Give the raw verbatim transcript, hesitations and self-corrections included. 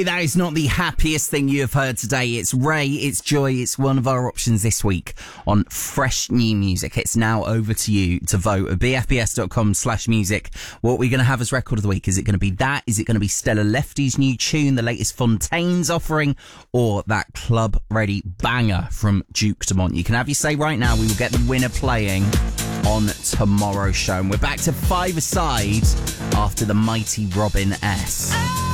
That is not the happiest thing you have heard today. It's Ray, it's Joy, it's one of our options this week on Fresh New Music. It's now over to you to vote at b f b s dot com slash music. What we're going to have as record of the week, is it going to be that? Is it going to be Stella Lefty's new tune, the latest Fontaine's offering, or that club ready banger from Duke Dumont? You can have your say right now. We will get the winner playing on tomorrow's show. And we're back to five-a-side after the mighty Robin S.